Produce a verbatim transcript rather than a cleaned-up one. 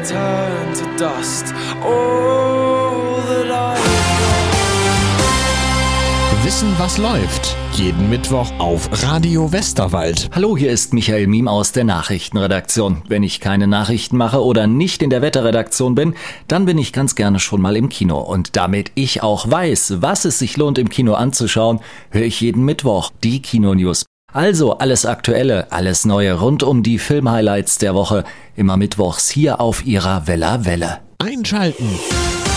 turn to dust. All that I Wissen, was läuft. Jeden Mittwoch auf Radio Westerwald. Hallo, hier ist Michael Miem aus der Nachrichtenredaktion. Wenn ich keine Nachrichten mache oder nicht in der Wetterredaktion bin, dann bin ich ganz gerne schon mal im Kino. Und damit ich auch weiß, was es sich lohnt im Kino anzuschauen, höre ich jeden Mittwoch die Kino-News. Also alles Aktuelle, alles Neue rund um die Film-Highlights der Woche. Immer mittwochs hier auf Ihrer Weller Welle. Einschalten.